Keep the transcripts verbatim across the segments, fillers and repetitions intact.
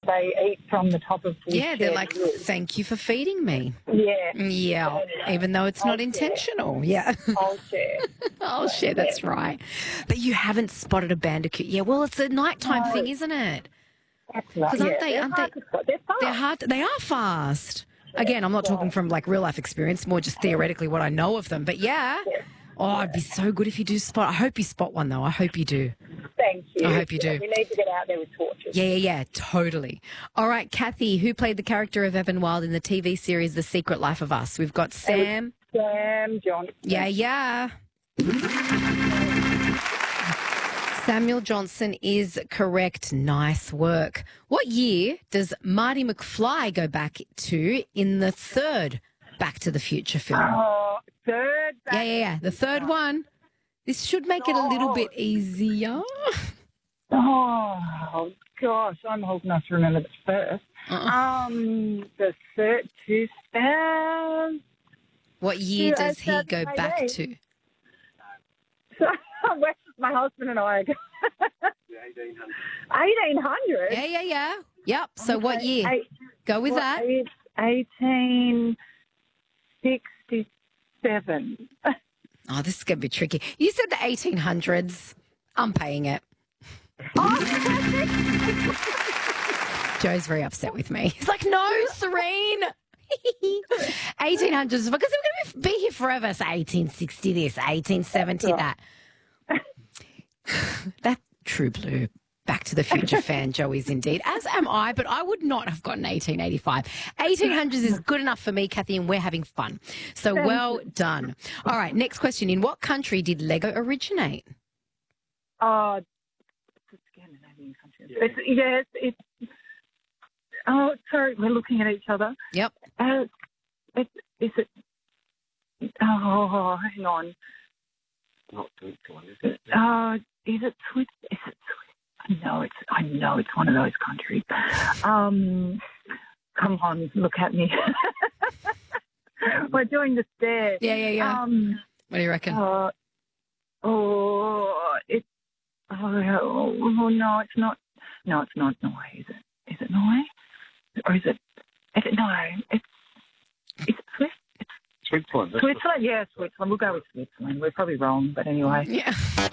they eat from the top of the Yeah, they're like, roof. thank you for feeding me. Yeah. Yeah, Anyway, even though it's I'll not share. intentional. Yeah. I'll share. I'll share, that's right. But you haven't spotted a bandicoot. Yeah, well, it's a nighttime No. thing, isn't it? That's right. Because aren't yeah, they, they're aren't hard they, to spot. They're fast. they're hard, they are fast. Again, I'm not talking from like real life experience, more just theoretically what I know of them. But yeah. Yeah. Oh, it'd be so good if you do spot. I hope you spot one, though. I hope you do. Thank you. I hope you do. We need to get out there with torches. Yeah, yeah, yeah, totally. All right, Kathy, who played the character of Evan Wild in the T V series The Secret Life of Us? We've got Sam. Sam Johnson. Yeah, yeah. Samuel Johnson is correct. Nice work. What year does Marty McFly go back to in the third Back to the Future film? Oh, third. Back Yeah, yeah, yeah. The third one. This should make it a little bit easier. Oh, gosh, I'm old enough to remember the first. Uh-uh. Um, the third, two thousand. What year Yeah, does he that's go my back name. to? So, my husband and I are going. eighteen hundred? Yeah, yeah, yeah. Yep. So what year? Eight, Go with what, that. eight- eighteen sixty-seven. Oh, this is going to be tricky. You said the eighteen hundreds. I'm paying it. Joe's very upset with me. He's like, no, Serene. eighteen hundreds, because we're going to be here forever. So eighteen sixty this, eighteen seventy that. That True Blue Back to the Future fan, Joey's indeed, as am I, but I would not have gotten eighteen eighty-five. eighteen hundreds is good enough for me, Kathy, and we're having fun. So well done. All right, next question. In what country did Lego originate? Oh, it's a Scandinavian country. It's, yes, it's. Oh, sorry, we're looking at each other. Yep. Uh, it, is it? Oh, hang on. Not Switzerland, is it? Uh, is it Swiss? Is it Swiss? I know it's. I know it's one of those countries. Um, come on, look at me. We're doing the stairs. Yeah, yeah, yeah. Um, What do you reckon? uh, oh, it's. Oh, oh no, it's not. No, it's not Norway. Is it? Is it Norway? Or is it? Is it no? It's. It's Swiss. It's Switzerland. that's Switzerland. Yeah, Switzerland. We'll go with Switzerland. We're probably wrong, but anyway. Yeah.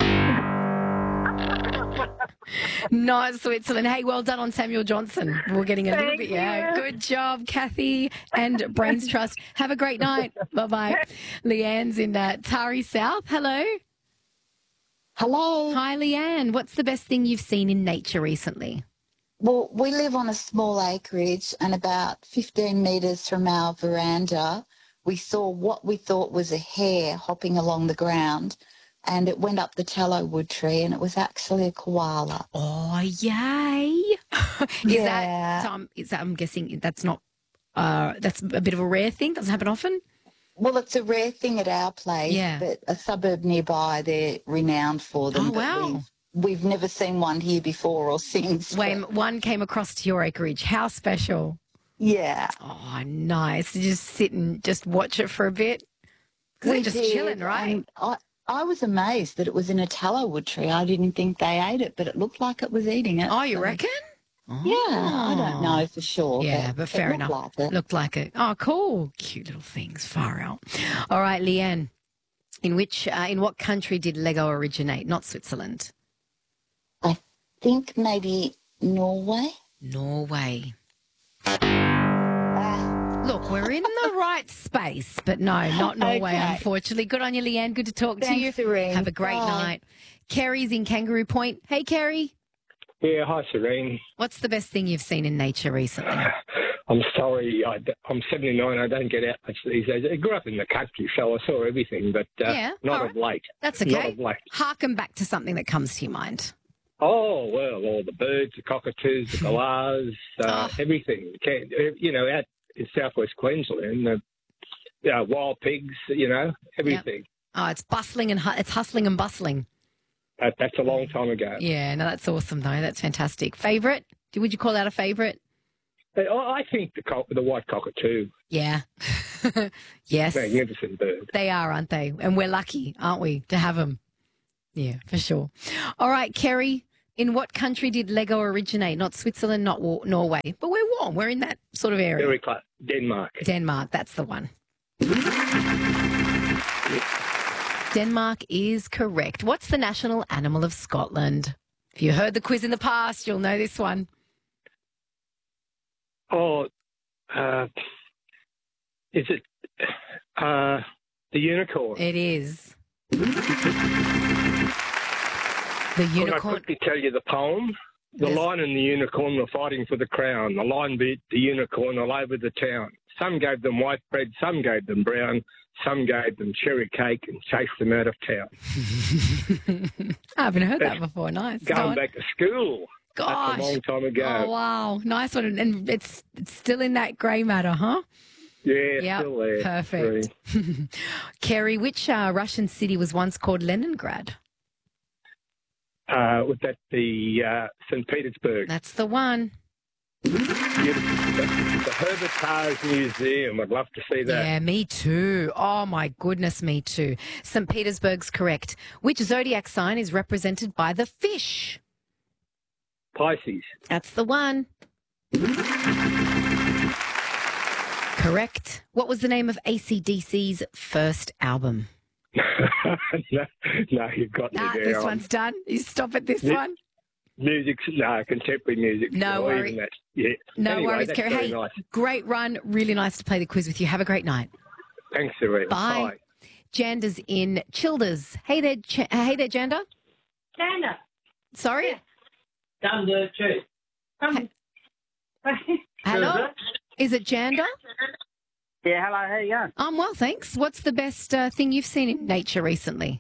Not Switzerland. Hey, well done on Samuel Johnson. We're getting a little Thank bit, yeah. you. Good job, Kathy and Brains Trust. Have a great night. Bye-bye. Leanne's in uh, Tari South. Hello. Hello. Hi, Leanne. What's the best thing you've seen in nature recently? Well, we live on a small acreage, and about fifteen metres from our veranda, we saw what we thought was a hare hopping along the ground, and it went up the tallow wood tree, and it was actually a koala. Oh, yay. is Yeah. that, so I'm, is that, I'm guessing that's not, uh, that's a bit of a rare thing? Doesn't happen often? Well, it's a rare thing at our place, Yeah. but a suburb nearby, they're renowned for them. Oh, but wow. We've, we've never seen one here before or since. When but one came across to your acreage, how special? yeah. Oh, nice. To just sit and just watch it for a bit. Because they're We just did, chilling, right? and I, I was amazed that it was in a tallow wood tree. I didn't think they ate it, but it looked like it was eating it. Oh, you so- reckon? Yeah, I don't know for sure. Yeah, but fair it looked enough. Like it. Looked like it. Oh, cool. Cute little things. Far out. All right, Leanne. In which, uh, in what country did Lego originate? Not Switzerland. I think maybe Norway. Norway. Ah, Look, we're in the right space, but no, not Norway, Okay. unfortunately. Good on you, Leanne. Good to talk to you. Thanks, Serene. Have a great Bye. night. Kerry's in Kangaroo Point. Hey, Kerry. Yeah, hi, Serene. What's the best thing you've seen in nature recently? I'm sorry, I, am seventy-nine. I don't get out much these days. I grew up in the country, so I saw everything, but uh, Yeah, not all of late. That's Not okay. of late. Harken back to something that comes to your mind. Oh, well, all the birds, the cockatoos, the galahs, uh, Oh. everything. Can, you know, out in southwest Queensland, the uh, wild pigs, you know, everything. Oh, it's bustling and hu- it's hustling and bustling. That, that's a long time ago. Yeah, no, that's awesome though. That's fantastic. Favorite? Would you call that a favorite? But I I think the co- the white cockatoo, Yeah. Yes. magnificent bird. They are, aren't they? And we're lucky, aren't we, to have them? Yeah, for sure. All right, Kerry, In what country did Lego originate? Not Switzerland, not Wa- Norway. But we're warm. We're in that sort of area. Very close. Denmark. Denmark, that's the one. Denmark is correct. What's the national animal of Scotland? If you heard the quiz in the past, you'll know this one. Oh, uh, is it uh, the unicorn? It is. The Can I unicorn. quickly tell you the poem? The Yes. lion and the unicorn were fighting for the crown. The lion beat the unicorn all over the town. Some gave them white bread, some gave them brown, some gave them cherry cake and chased them out of town. I haven't heard that before. Nice. Go Going on. back to school. Gosh. That's a long time ago. Oh, wow. Nice one. And it's, it's still in that grey matter, huh? Yeah, Yep. still there. Perfect. Three. Kerry, which uh, Russian city was once called Leningrad? Uh, would that be uh, Saint Petersburg? That's the one. Beautiful. The, the Hermitage Museum. I'd love to see that. Yeah, me too. Oh, my goodness, me too. Saint Petersburg's correct. Which zodiac sign is represented by the fish? Pisces. That's the one. Correct. What was the name of A C D C's first album? no, no, you've got me Nah, there. this on one's done. You stop at this Yeah. one. Music, no, contemporary music. No or worry. even that. Yeah. No anyway, worries, that's Kerry. very Hey, nice. great run. Really nice to play the quiz with you. Have a great night. Thanks, Serena. Bye. Janda's in Childers. Hey there, Ch- hey there, Janda. Janda. Sorry? Down the tube. Um, Hello? Is it Janda? Yeah, hello, how you going? I'm well, thanks. What's the best uh, thing you've seen in nature recently?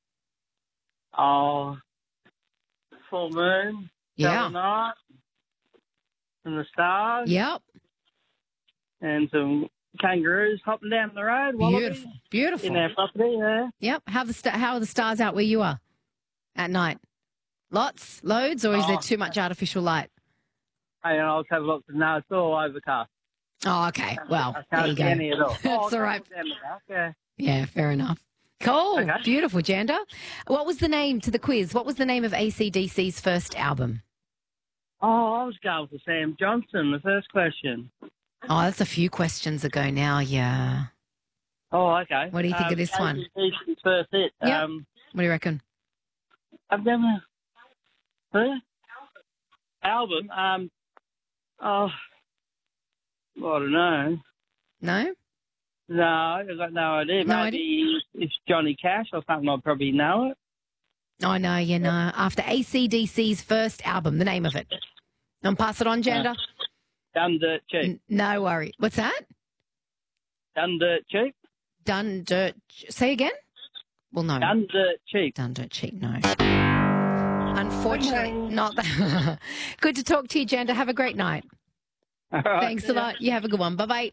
Oh, full moon, Yeah. Southern night, and the stars, Yep. and some kangaroos hopping down the road. wallabies Beautiful. Beautiful. In our property, yeah. Yep. How, the sta- how are the stars out where you are at night? Lots? Loads? Or is there Oh. too much artificial light? Hey, and I was having lots of, no, it's all overcast. Oh, okay. Well, I there can't you see go. any at all. That's oh, all okay, right. down the back, yeah. Yeah, fair enough. Cool. Okay. Beautiful, Janda. What was the name to the quiz? What was the name of A C D C's first album? Oh, I was going for Sam Johnson, the first question. Oh, that's a few questions ago now, yeah. Oh, okay. What do you think of this one? A C D C's first hit. Yep. Um, What do you reckon? I've never huh? album. Um, oh, I don't know. No? No, I've got no idea. No Maybe it's Johnny Cash or something. I'd probably know it. Oh, no, you know. After A C D C's first album, the name of it. And pass it on, Janda? Done Dirt Cheap. N- no worry. What's that? Done Dirt Cheap. Done dirt. Say again? Well, no. Done Dirt Cheap. Done dirt cheap, no. Unfortunately, not that. Good to talk to you, Janda. Have a great night. All right. Thanks a lot. You have a good one. Bye-bye.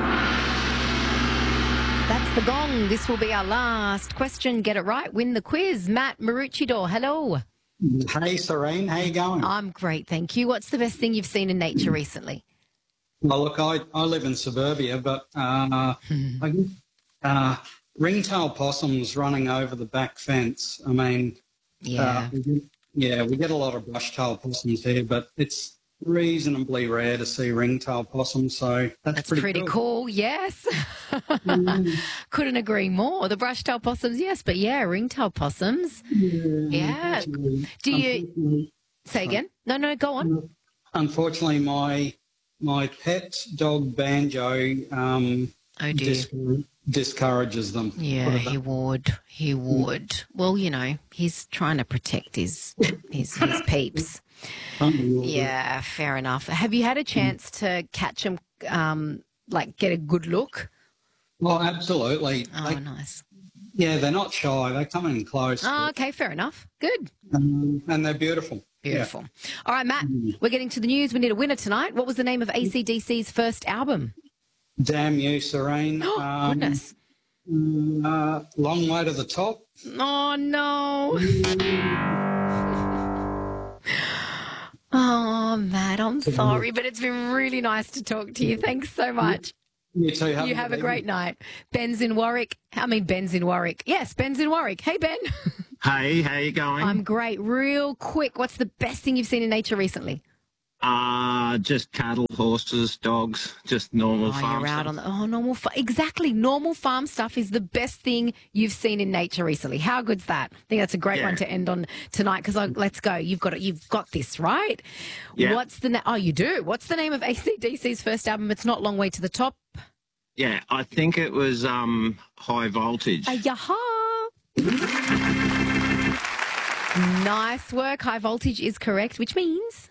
That's the gong. This will be our last question. Get it right. Win the quiz. Matt Maroochydore, hello. Hey, Serene, how you going? I'm great, thank you. What's the best thing you've seen in nature recently? Well, look, I, I live in suburbia, but uh, I, uh, ringtail possums running over the back fence. I mean, Yeah. uh, we get, yeah, we get a lot of brush-tailed possums here, but it's reasonably rare to see ringtail possums, so that's, That's pretty, pretty, cool. Yes. Couldn't agree more. The brush-tail possums, yes, but yeah, ringtail possums. Yeah. unfortunately- Do you unfortunately- say again? No, no, go on. Unfortunately, my my pet dog Banjo um, Oh dear. discour- discourages them. Yeah, Put it he would. He would. Well, you know, he's trying to protect his his, his peeps. that way. Yeah, fair enough. Have you had a chance to catch him, um, like get a good look? Well, absolutely. Oh, They- nice. yeah, they're not shy. They come in close, Oh, okay, fair enough. Good. um, and they're beautiful. Beautiful. All right, Matt, we're getting to the news. We need a winner tonight. What was the name of A C D C's first album? Damn you, Serene. Oh, Um, goodness. Uh, long way to the top. Oh, no. Oh, Matt, I'm sorry, but it's been really nice to talk to you. Thanks so much. You too. Have You have a good great evening. night. Ben's in Warwick. I mean, Ben's in Warwick. Yes, Ben's in Warwick. Hey, Ben. Hey, how you going? I'm great. Real quick, what's the best thing you've seen in nature recently? Uh, just cattle, horses, dogs, just normal Oh, farm you're out stuff. on the oh normal fa- exactly normal farm stuff is the best thing you've seen in nature recently. How good's that? I think that's a great Yeah. one to end on tonight because let's go. You've got it. You've got this right. Yeah. What's the na- oh you do? What's the name of A C D C's first album? It's not Long Way to the Top. Yeah, I think it was um high voltage. Uh, yaha. Nice work. High voltage is correct, which means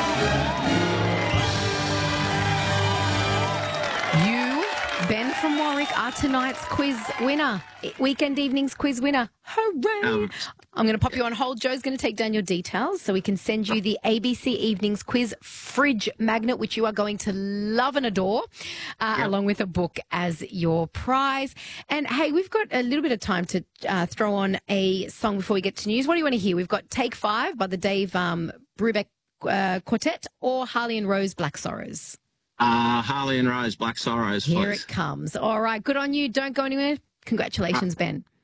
you, Ben from Warwick, are tonight's quiz winner. Weekend evening's quiz winner. Hooray! Um, I'm going to pop you on hold. Joe's going to take down your details so we can send you the A B C Evenings Quiz Fridge Magnet, which you are going to love and adore, uh, Yep. along with a book as your prize. And hey, we've got a little bit of time to uh, throw on a song before we get to news. What do you want to hear? We've got Take Five by the Dave um, Brubeck uh, Quartet or Harley and Rose Black Sorrows. uh, Harley and Rose, Black Sorrows, Here please. it comes. All right, good on you. Don't go anywhere. Congratulations, Ben.